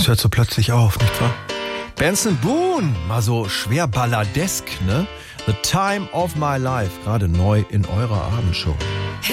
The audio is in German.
hört so plötzlich auf, nicht wahr? Benson Boone, mal so schwer balladesk, ne? The Time of My Life, gerade neu in eurer Abendshow.